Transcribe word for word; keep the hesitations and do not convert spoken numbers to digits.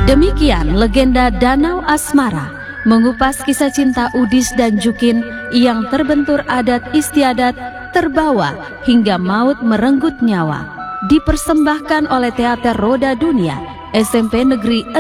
Demikian legenda Danau Asmara, mengupas kisah cinta Udis dan Jukin yang terbentur adat istiadat, terbawa hingga maut merenggut nyawa. Dipersembahkan oleh Teater Roda Dunia, S M P Negeri